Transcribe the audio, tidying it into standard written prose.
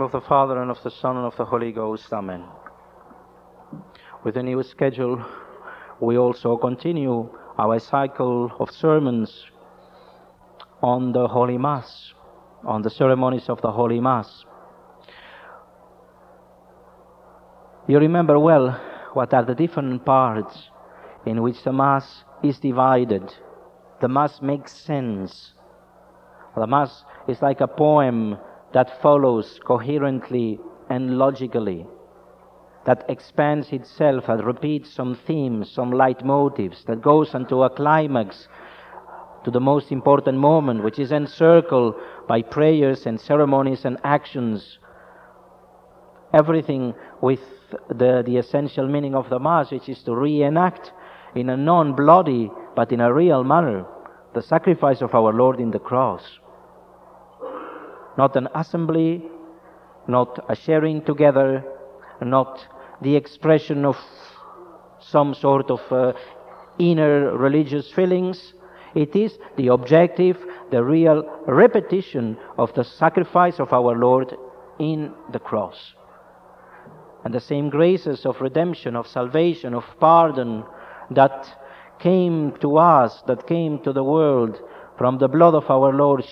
name of the Father, and of the Son, and of the Holy Ghost. Amen. With a new schedule, we also continue our cycle of sermons on the Holy Mass, on the ceremonies of the Holy Mass. You remember well what are the different parts in which the Mass is divided. The Mass makes sense. The Mass is like a poem that follows coherently and logically, that expands itself, that repeats some themes, some leitmotifs, that goes into a climax to the most important moment, which is encircled by prayers and ceremonies and actions. Everything with the essential meaning of the Mass, which is to reenact in a non-bloody but in a real manner the sacrifice of our Lord in the cross. Not an assembly, not a sharing together, not the expression of some sort of inner religious feelings. It is the objective, the real repetition of the sacrifice of our Lord in the cross. And the same graces of redemption, of salvation, of pardon that came to us, that came to the world from the blood of our Lord